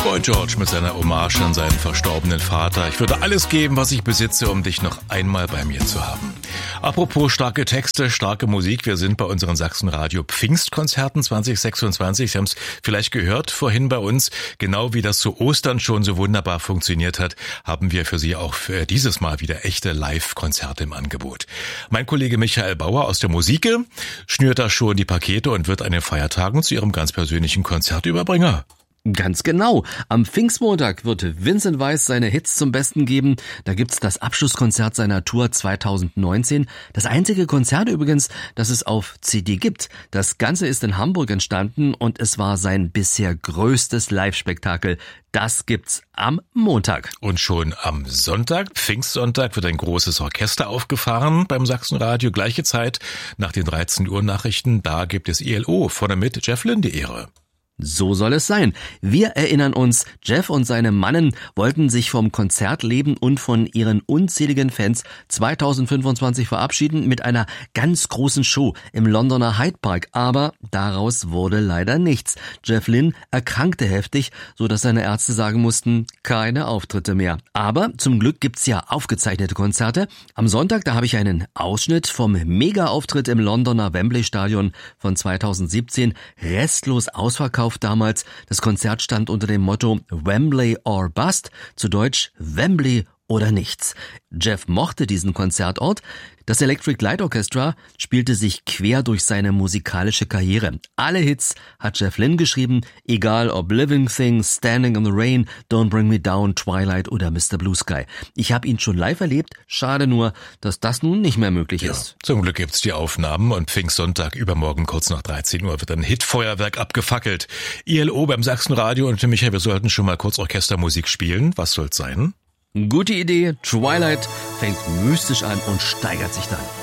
Boy George mit seiner Hommage an seinen verstorbenen Vater. Ich würde alles geben, was ich besitze, um dich noch einmal bei mir zu haben. Apropos starke Texte, starke Musik. Wir sind bei unseren Sachsenradio Pfingstkonzerten 2026. Sie haben es vielleicht gehört vorhin bei uns. Genau wie das zu Ostern schon so wunderbar funktioniert hat, haben wir für Sie auch für dieses Mal wieder echte Live-Konzerte im Angebot. Mein Kollege Michael Bauer aus der Musike schnürt da schon die Pakete und wird an den Feiertagen zu Ihrem ganz persönlichen Konzertüberbringer. Ganz genau. Am Pfingstmontag wird Vincent Weiss seine Hits zum Besten geben. Da gibt's das Abschlusskonzert seiner Tour 2019. Das einzige Konzert übrigens, das es auf CD gibt. Das Ganze ist in Hamburg entstanden und es war sein bisher größtes Live-Spektakel. Das gibt's am Montag. Und schon am Sonntag, Pfingstsonntag, wird ein großes Orchester aufgefahren beim Sachsenradio. Gleiche Zeit nach den 13 Uhr Nachrichten. Da gibt es ILO, vorne mit Jeff Lynne die Ehre. So soll es sein. Wir erinnern uns, Jeff und seine Mannen wollten sich vom Konzertleben und von ihren unzähligen Fans 2025 verabschieden mit einer ganz großen Show im Londoner Hyde Park. Aber daraus wurde leider nichts. Jeff Lynne erkrankte heftig, so dass seine Ärzte sagen mussten, keine Auftritte mehr. Aber zum Glück gibt's ja aufgezeichnete Konzerte. Am Sonntag, da habe ich einen Ausschnitt vom Mega-Auftritt im Londoner Wembley Stadion von 2017. Restlos ausverkauft damals. Das Konzert stand unter dem Motto Wembley or Bust, zu Deutsch Wembley oder nichts. Jeff mochte diesen Konzertort. Das Electric Light Orchestra spielte sich quer durch seine musikalische Karriere. Alle Hits hat Jeff Lynne geschrieben, egal ob Living Thing, Standing in the Rain, Don't Bring Me Down, Twilight oder Mr. Blue Sky. Ich habe ihn schon live erlebt, schade nur, dass das nun nicht mehr möglich ist. Zum Glück gibt's die Aufnahmen und Pfingstsonntag übermorgen kurz nach 13 Uhr wird ein Hitfeuerwerk abgefackelt. ILO beim Sachsenradio und Michael, wir sollten schon mal kurz Orchestermusik spielen. Was soll's sein? Gute Idee, Twilight fängt mystisch an und steigert sich dann.